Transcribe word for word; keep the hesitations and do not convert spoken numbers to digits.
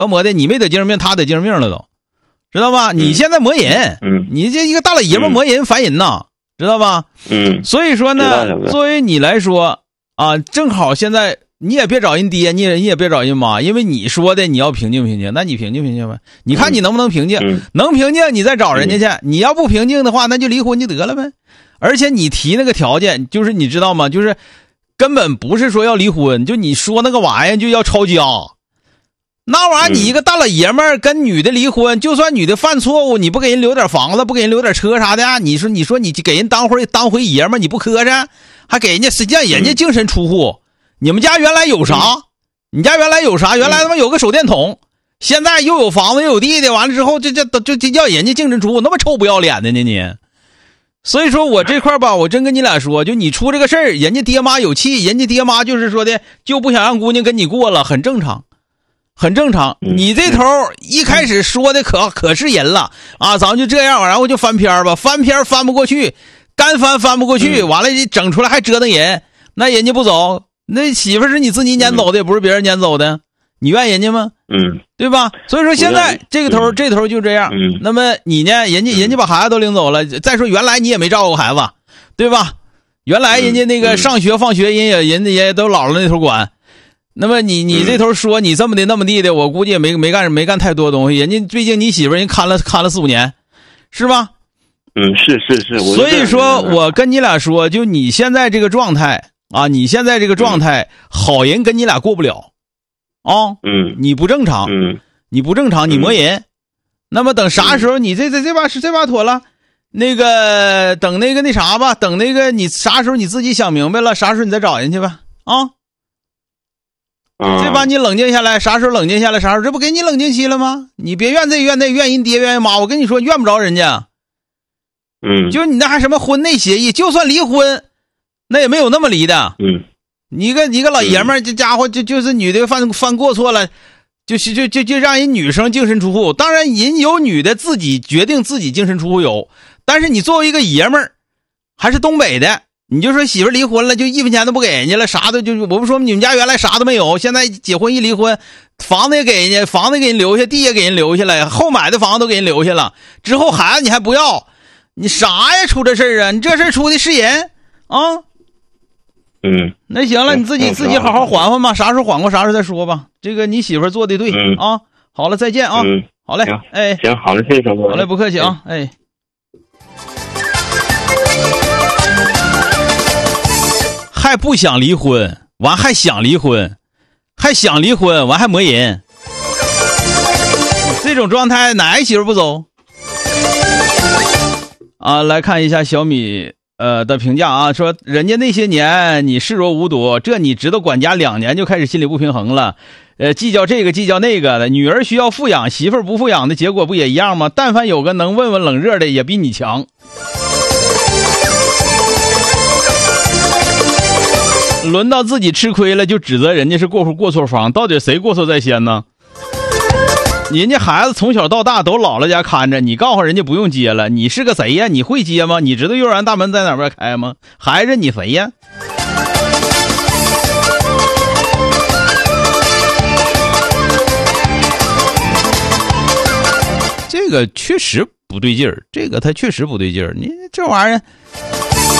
恶魔的，你没得精神病，他得精神病了都，知道吧？你现在魔人， 嗯， 你这一个大老爷们魔人烦人呐，知道吧？ 嗯， 所以说呢，作为你来说啊，正好现在你也别找人爹，你也你也别找人妈，因为你说的你要平静平静，那你平静平静呗。你看你能不能平静？ 嗯、 能平静你再找人家去。嗯、你要不平静的话，那就离婚就得了呗。而且你提那个条件，就是你知道吗？就是根本不是说要离婚，就你说那个玩意儿就要抄家。那玩意儿你一个大老爷们儿跟女的离婚，就算女的犯错误，你不给人留点房子，不给人留点车啥的，你说你说你给人当回当回爷们儿，你不磕碜，还给人家实际上人家净身出户。你们家原来有啥？你家原来有啥？原来他妈有个手电筒，现在又有房子又有地的，完了之后这这这这叫人家净身出户，那么臭不要脸的呢你。所以说我这块吧，我真跟你俩说，就你出这个事儿，人家爹妈有气，人家爹妈就是说的就不想让姑娘跟你过了，很正常。很正常，你这头一开始说的可可是人了啊，咱们就这样，然后就翻篇吧，翻篇翻不过去，干翻翻不过去，完了整出来还折腾人，那人家不走，那媳妇是你自己撵走的，也不是别人撵走的，你怨人家吗？ 嗯， 对吧？所以说现在这个头这头就这样， 嗯， 那么你呢？人家人家把孩子都领走了，再说原来你也没照顾孩子，对吧？原来人家那个上学放学，人也人家也都姥姥那头管。那么你你这头说你这么的那么地的，我估计也没没干没干太多东西。人家毕竟你媳妇人看了看了四五年，是吧？ 嗯，是是是。 所以说我跟你俩说，就你现在这个状态啊，你现在这个状态，嗯、好人跟你俩过不了啊。 嗯， 你不正常， 嗯， 你不正常，你磨人。嗯、那么等啥时候你这这这把这把妥了，那个等那个那啥吧，等那个你啥时候你自己想明白了，啥时候你再找人去吧啊。这把你冷静下来，啥时候冷静下来啥时候，这不给你冷静期了吗？你别怨这怨那，怨人爹怨人妈，我跟你说怨不着人家。 嗯， 就你那还什么婚内协议，就算离婚，那也没有那么离的。 嗯， 你个你个老爷们儿，这家伙就就是女的犯犯过错了，就是就就就让人女生净身出户。当然人有女的自己决定自己净身出户有，但是你作为一个爷们儿，还是东北的。你就说媳妇离婚了，就一分钱都不给人家了，啥都就我不说你们家原来啥都没有，现在结婚一离婚，房子也给人家，房子给人留下，地也给人留下了，后买的房子都给人留下了，之后孩子你还不要，你啥呀？出这事儿啊？你这事儿出的是人啊？ 嗯， 那行了，你自己自己好好缓缓吧，啥时候缓过啥时候再说吧。这个你媳妇做的对、 嗯、 啊。好了，再见啊。 嗯， 好嘞，哎， 行，好嘞，谢谢小哥。 好嘞，不客气啊，哎。还不想离婚，完还想离婚，还想离婚，完还磨人，这种状态哪一媳妇不走啊？来看一下小米呃的评价啊，说人家那些年你视若无睹，这你知道管家两年就开始心理不平衡了，呃，计较这个计较那个的，女儿需要富养，媳妇儿不富养的结果不也一样吗？但凡有个能问问冷热的，也比你强。轮到自己吃亏了，就指责人家是过户过错方，到底谁过错在先呢？人家孩子从小到大都姥姥家看着，你告诉人家不用接了，你是个谁呀？你会接吗？你知道幼儿园大门在哪边开吗？孩子你谁呀？这个确实不对劲儿，这个他确实不对劲儿，你这玩意儿。